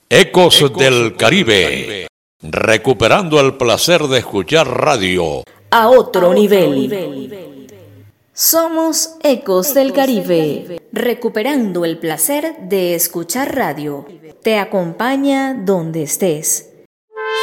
Ecos del Caribe, recuperando el placer de escuchar radio a otro nivel. Somos Ecos del Caribe, recuperando el placer de escuchar radio. Te acompaña donde estés.